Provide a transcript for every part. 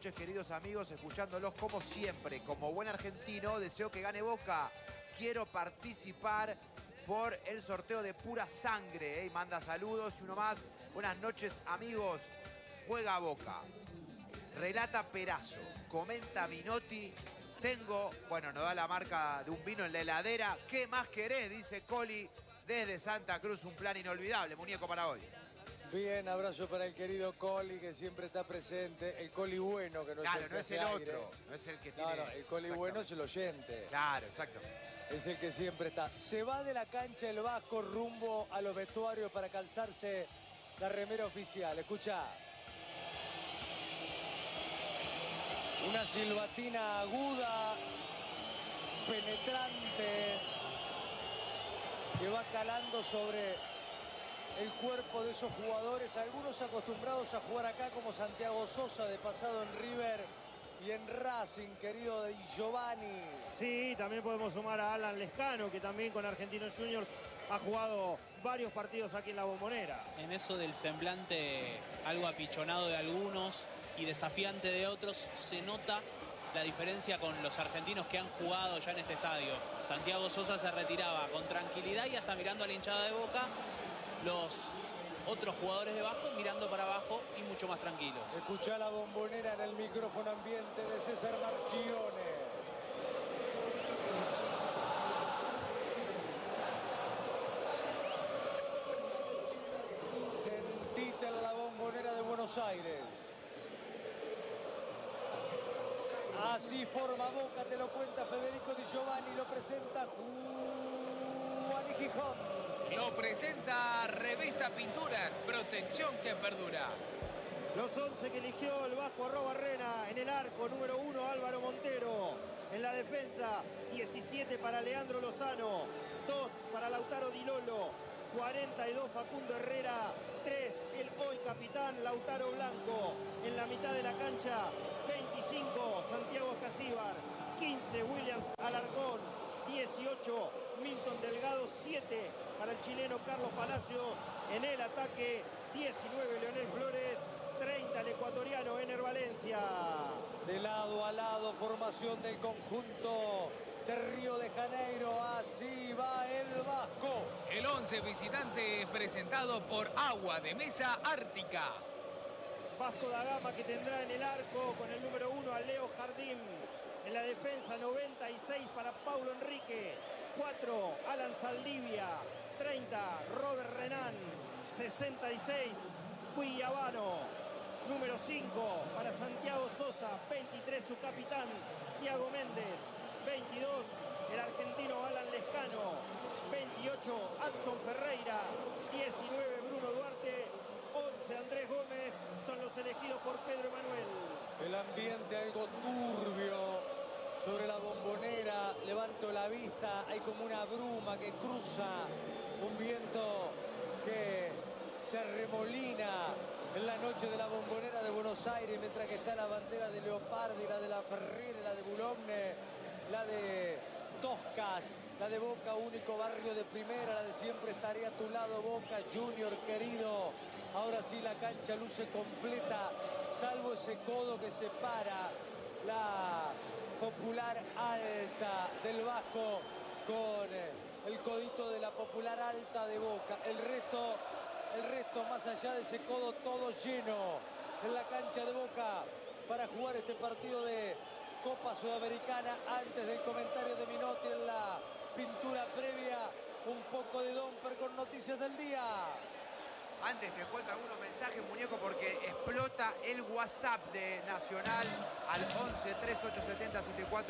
noches, queridos amigos, escuchándolos como siempre. Como buen argentino, deseo que gane Boca. Quiero participar por el sorteo de pura sangre. Y manda saludos y uno más. Buenas noches, amigos. Juega Boca. Relata Perazo. Comenta Minotti. Tengo, bueno, nos da la marca de un vino en la heladera. ¿Qué más querés? Dice Coli desde Santa Cruz. Un plan inolvidable, muñeco, para hoy. Bien, abrazo para el querido Coli, que siempre está presente. El Coli bueno, que no claro, es el que no es el aire. otro, no es el que tiene... No, el Coli bueno es el oyente. Claro, exacto. Es el que siempre está. Se va de la cancha el Vasco rumbo a los vestuarios para calzarse la remera oficial. Escucha. Una silbatina aguda, penetrante, que va calando sobre el cuerpo de esos jugadores, algunos acostumbrados a jugar acá como Santiago Sosa, de pasado en River y en Racing, querido Di Giovanni. Sí, también podemos sumar a Alan Lescano, que también con Argentinos Juniors ha jugado varios partidos aquí en la Bombonera. En eso del semblante algo apichonado de algunos y desafiante de otros, se nota la diferencia con los argentinos que han jugado ya en este estadio. Santiago Sosa se retiraba con tranquilidad y hasta mirando a la hinchada de Boca. Los otros jugadores de Vasco mirando para abajo y mucho más tranquilos. Escuchá la Bombonera en el micrófono ambiente de César Marchione. Sentite en la Bombonera de Buenos Aires. Así forma Boca, te lo cuenta Federico Di Giovanni, lo presenta Juan Gijón. Lo presenta Revista Pinturas, protección que perdura. Los 11 que eligió el Vasco Arrobarrena. En el arco, número 1, Álvaro Montero. En la defensa, 17 para Leandro Lozano. 2 para Lautaro Di Lolo. 42 Facundo Herrera. 3 el hoy capitán Lautaro Blanco. En la mitad de la cancha, 25 Santiago Casíbar. 15 Williams Alarcón. 18 Milton Delgado. 7 para el chileno Carlos Palacios. En el ataque, 19 Leonel Flores. 30 el ecuatoriano Ener Valencia. De lado a lado, formación del conjunto de Río de Janeiro. Así va el Vasco. El 11 visitante presentado por Agua de Mesa Ártica. Vasco da Gama, que tendrá en el arco con el número 1 a Leo Jardín. En la defensa, 96 para Paulo Enrique. 4 Alan Saldivia. 30 Robert Renan. 66 Cuiabano. Número 5 para Santiago Sosa. 23 su capitán Thiago Méndez. 22 el argentino Alan Lescano. 28 Adson Ferreira. 19 Bruno Duarte. 11 Andrés Gómez. Son los elegidos por Pedro Emanuel. El ambiente algo turbio sobre la Bombonera. Levanto la vista, hay como una bruma que cruza, un viento que se remolina en la noche de la Bombonera de Buenos Aires, mientras que está la bandera de Leopardi, la de la Ferriere, la de Boulogne, la de Toscas, la de Boca, único barrio de primera, la de siempre estaré a tu lado, Boca Junior querido. Ahora sí la cancha luce completa, salvo ese codo que separa la Popular Alta del Vasco con el codito de la Popular Alta de Boca. El resto más allá de ese codo, todo lleno en la cancha de Boca para jugar este partido de Copa Sudamericana. Antes del comentario de Minotti en la pintura previa, un poco de Domper con noticias del día. Antes te cuento algunos mensajes, muñeco, porque explota el WhatsApp de Nacional al 11 3870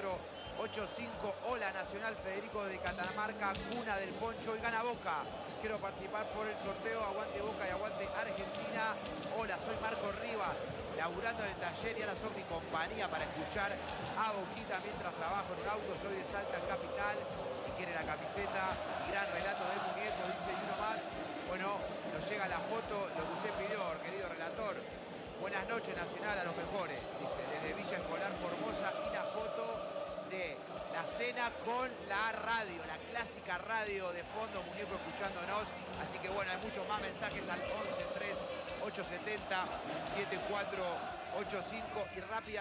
7485. Hola, Nacional, Federico de Catamarca, cuna del Poncho, y gana Boca. Quiero participar por el sorteo. Aguante Boca y aguante Argentina. Hola, soy Marco Rivas, laburando en el taller y ahora son mi compañía para escuchar a Boquita mientras trabajo en un auto. Soy de Salta Capital y quiere la camiseta. Gran relato del muñeco, dice, y uno más. Bueno, nos llega la foto, lo que usted pidió, querido relator. Buenas noches, Nacional, a los mejores, dice, desde Villa Escolar Formosa, y la foto de la cena con la radio, la clásica radio de fondo, muñeco escuchándonos. Así que bueno, hay muchos más mensajes al 11 3 870 7485 y rápidamente